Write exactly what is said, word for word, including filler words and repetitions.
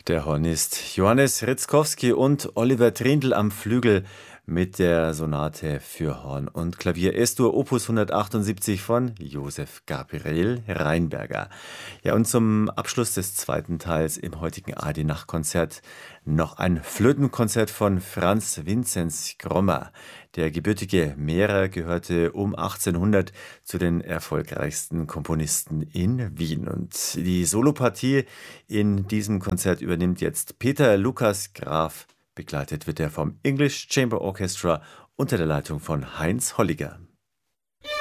Der Hornist Johannes Ritzkowski und Oliver Trindl am Flügel mit der Sonate für Horn und Klavier Es-Dur Opus hundertachtundsiebzig von Josef Gabriel Rheinberger. Ja, und zum Abschluss des zweiten Teils im heutigen A R D-Nachtkonzert noch ein Flötenkonzert von Franz Vinzenz Grommer. Der gebürtige Mährer gehörte um achtzehnhundert zu den erfolgreichsten Komponisten in Wien. Und die Solopartie in diesem Konzert übernimmt jetzt Peter Lukas Graf. Begleitet wird er vom English Chamber Orchestra unter der Leitung von Heinz Holliger.